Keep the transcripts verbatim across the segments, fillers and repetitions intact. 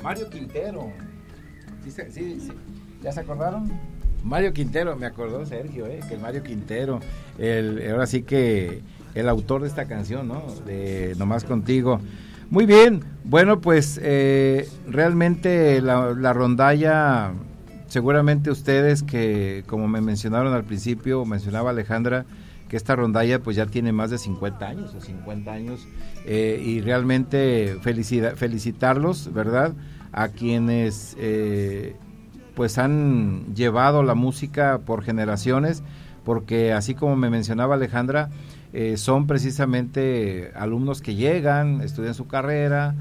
Mario Quintero. ¿Sí, sí, sí? ¿Ya se acordaron? Mario Quintero, me acordó Sergio, eh, que el Mario Quintero, el, ahora sí que el autor de esta canción, ¿no? De Nomás Contigo. Muy bien, bueno, pues eh, realmente la, la rondalla, seguramente ustedes que, como me mencionaron al principio, mencionaba Alejandra, que esta rondalla pues ya tiene más de cincuenta años o cincuenta años, eh, y realmente felicita, felicitarlos, ¿verdad? A quienes eh, pues han llevado la música por generaciones, porque así como me mencionaba Alejandra, eh, son precisamente alumnos que llegan, estudian su carrera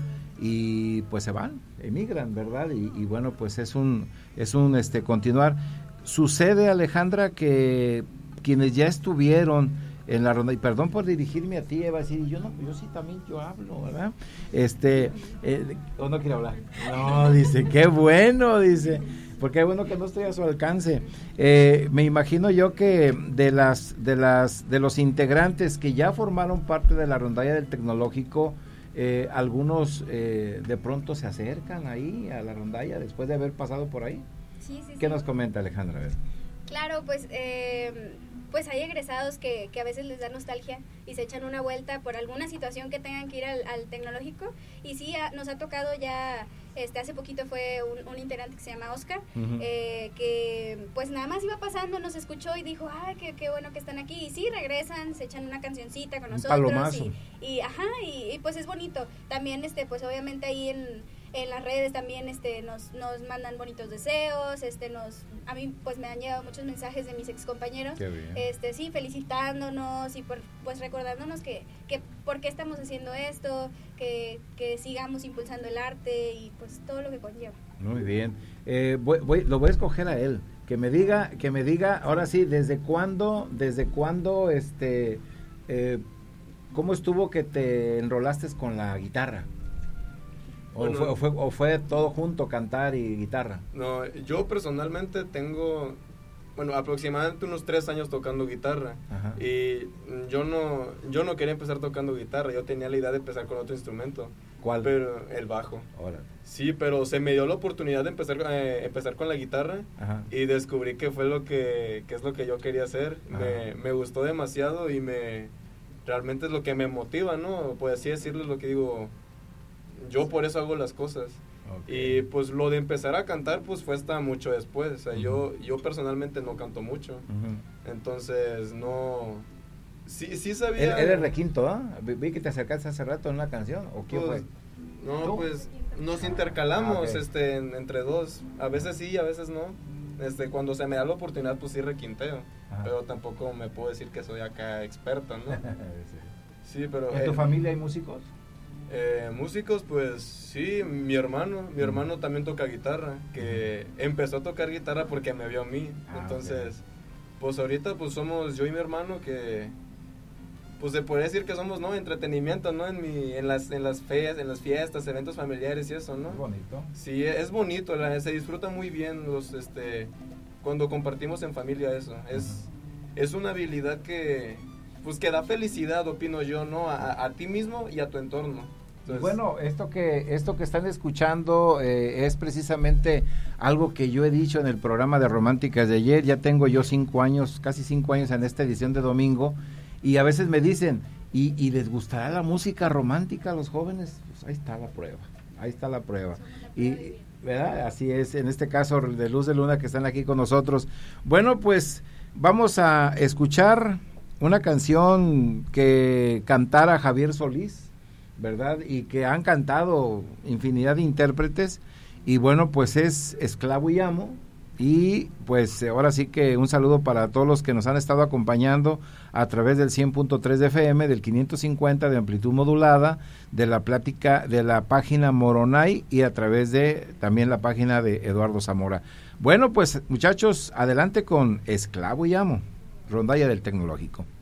y pues se van, emigran, ¿verdad? Y, y bueno, pues es un es un este continuar. Sucede, Alejandra, que quienes ya estuvieron en la ronda, y perdón por dirigirme a ti, Eva, decir, yo no, yo sí también yo hablo, ¿verdad? Este, eh, ¿o no quiere hablar? No, dice, qué bueno, dice, porque es bueno que no estoy a su alcance. Eh, me imagino yo que de las, de las, de los integrantes que ya formaron parte de la rondalla del Tecnológico, eh, algunos eh, de pronto se acercan ahí a la rondalla después de haber pasado por ahí. Sí, sí, ¿Qué sí. nos comenta, Alejandra? A ver. Claro, pues eh, pues hay egresados que, que a veces les da nostalgia y se echan una vuelta por alguna situación que tengan que ir al, al Tecnológico, y sí, a, nos ha tocado ya, este hace poquito fue un, un integrante que se llama Oscar, uh-huh. eh, que pues nada más iba pasando, nos escuchó y dijo, ay, qué, qué bueno que están aquí, y sí, regresan, se echan una cancioncita con nosotros, un palomazo. y, y ajá, y, y pues es bonito, también este pues obviamente ahí en en las redes también este nos nos mandan bonitos deseos, este nos a mí pues me han llegado muchos mensajes de mis excompañeros, este sí, felicitándonos y por, pues recordándonos que que por qué estamos haciendo esto, que que sigamos impulsando el arte y pues todo lo que conlleva. Muy bien. Eh, voy, voy, lo voy a escoger a él, que me diga que me diga ahora sí desde cuándo desde cuándo este eh, cómo estuvo que te enrolaste con la guitarra. O, bueno, fue, o, fue, ¿O fue todo junto, cantar y guitarra? No, yo personalmente tengo, bueno, aproximadamente unos tres años tocando guitarra. Ajá. Y yo no yo no quería empezar tocando guitarra, yo tenía la idea de empezar con otro instrumento. ¿Cuál? Pero el bajo. Ahora. Sí, pero se me dio la oportunidad de empezar eh, empezar con la guitarra. Ajá. Y descubrí que fue lo que, que es lo que yo quería hacer. Me, me gustó demasiado y me realmente es lo que me motiva, ¿no? Pues así decirles lo que digo. Yo por eso hago las cosas. Okay. Y pues lo de empezar a cantar pues fue hasta mucho después. O sea, uh-huh. yo, yo personalmente no canto mucho. Uh-huh. Entonces no... Sí, sí sabía... Eres requinto, ¿ah? ¿eh? Vi que te acercaste hace rato en una canción. ¿O qué pues, fue? No, ¿tú? Pues nos intercalamos ah, okay. este, en, entre dos. A veces sí, a veces no. Este, cuando se me da la oportunidad pues sí requinteo. Ajá. Pero tampoco me puedo decir que soy acá experto, ¿no? sí. sí, pero... ¿En tu eh, familia hay músicos? Eh, músicos, pues sí, mi hermano, mi hermano también toca guitarra, que empezó a tocar guitarra porque me vio a mí, ah, entonces, okay. pues ahorita pues somos yo y mi hermano que, pues se podría decir que somos, ¿no? Entretenimiento, ¿no? En mi, en las, en las fiestas, en las fiestas, eventos familiares y eso, ¿no? Es bonito. Sí, es bonito, la, se disfruta muy bien los, este, cuando compartimos en familia eso, es, uh-huh. es una habilidad que, pues que da felicidad, opino yo, ¿no? A, a ti mismo y a tu entorno. Entonces, bueno, esto que esto que están escuchando eh, es precisamente algo que yo he dicho en el programa de Románticas de ayer. Ya tengo yo cinco años, casi cinco años en esta edición de domingo, y a veces me dicen, ¿y, y les gustará la música romántica a los jóvenes? Pues ahí está la prueba, ahí está la prueba. Y, ¿verdad? Así es, en este caso de Luz de Luna que están aquí con nosotros. Bueno, pues vamos a escuchar una canción que cantara Javier Solís, ¿verdad? Y que han cantado infinidad de intérpretes, y bueno, pues es Esclavo y Amo, y pues ahora sí que un saludo para todos los que nos han estado acompañando a través del cien punto tres de F M, del quinientos cincuenta de amplitud modulada, de la plática, de la página Moronay, y a través de también la página de Eduardo Zamora. Bueno, pues muchachos, adelante con Esclavo y Amo, rondalla del Tecnológico.